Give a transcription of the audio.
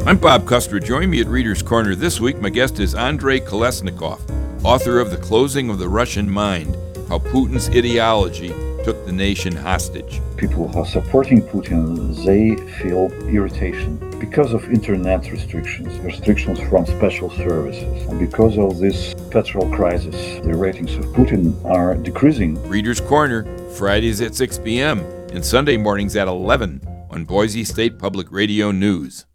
I'm Bob Custer. Join me at Reader's Corner this week. My guest is Andrei Kolesnikov, author of The Closing of the Russian Mind, How Putin's Ideology Took the Nation Hostage. People who are supporting Putin, they feel irritation because of internet restrictions from special services. And because of this petrol crisis, the ratings of Putin are decreasing. Reader's Corner, Fridays at 6 p.m. and Sunday mornings at 11 on Boise State Public Radio News.